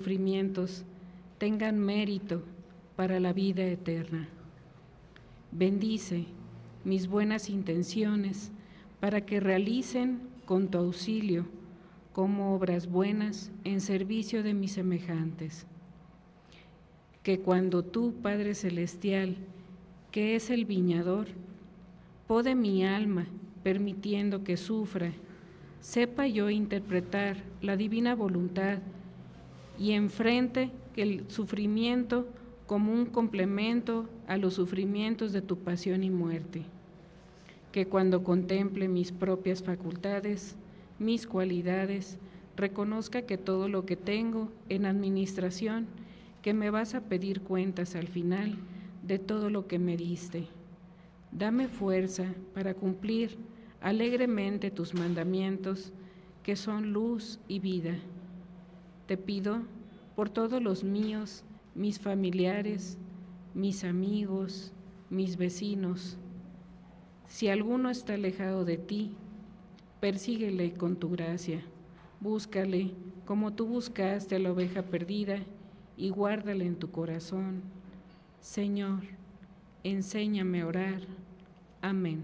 sufrimientos tengan mérito para la vida eterna. Bendice mis buenas intenciones para que realicen con tu auxilio como obras buenas en servicio de mis semejantes. Que cuando tú, Padre Celestial, que es el viñador, pode mi alma, permitiendo que sufra, sepa yo interpretar la divina voluntad y enfrente el sufrimiento como un complemento a los sufrimientos de tu pasión y muerte. Que cuando contemple mis propias facultades, mis cualidades, reconozca que todo lo que tengo en administración, que me vas a pedir cuentas al final de todo lo que me diste. Dame fuerza para cumplir alegremente tus mandamientos, que son luz y vida. Te pido por todos los míos, mis familiares, mis amigos, mis vecinos. Si alguno está alejado de ti, persíguele con tu gracia, búscale como tú buscaste a la oveja perdida y guárdale en tu corazón. Señor, enséñame a orar. Amén.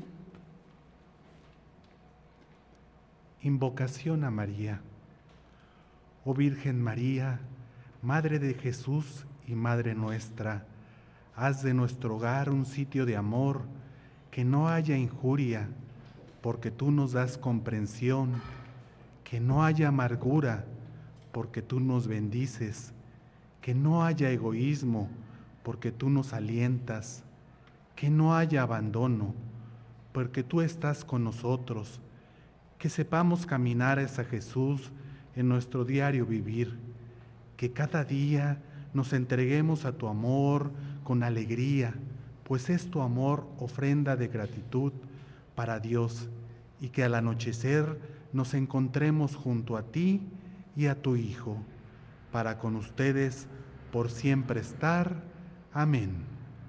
Invocación a María. Oh Virgen María, Madre de Jesús y Madre nuestra, haz de nuestro hogar un sitio de amor, que no haya injuria, porque tú nos das comprensión, que no haya amargura, porque tú nos bendices, que no haya egoísmo, porque tú nos alientas, que no haya abandono, porque tú estás con nosotros, que sepamos caminar hacia Jesús en nuestro diario vivir, que cada día nos entreguemos a tu amor con alegría, pues es tu amor ofrenda de gratitud para Dios, y que al anochecer nos encontremos junto a ti y a tu Hijo, para con ustedes por siempre estar. Amén.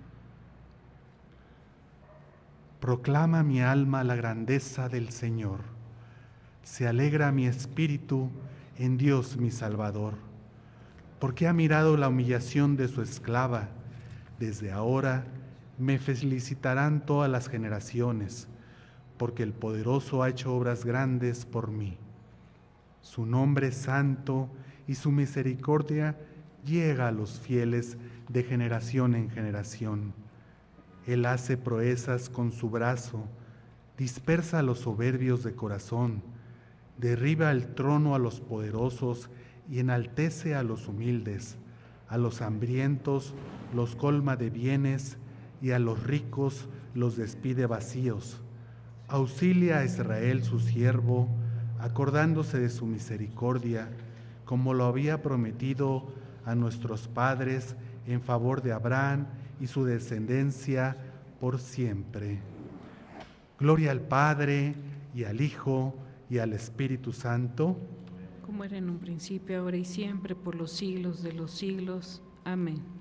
Proclama mi alma la grandeza del Señor. Se alegra mi espíritu en Dios mi Salvador, porque ha mirado la humillación de su esclava. Desde ahora me felicitarán todas las generaciones, porque el Poderoso ha hecho obras grandes por mí. Su nombre es santo y su misericordia llega a los fieles de generación en generación. Él hace proezas con su brazo, dispersa a los soberbios de corazón, derriba el trono a los poderosos y enaltece a los humildes. A los hambrientos los colma de bienes y a los ricos los despide vacíos. Auxilia a Israel su siervo, acordándose de su misericordia, como lo había prometido a nuestros padres en favor de Abraham y su descendencia por siempre. Gloria al Padre, y al Hijo, y al Espíritu Santo, como era en un principio, ahora y siempre, por los siglos de los siglos. Amén.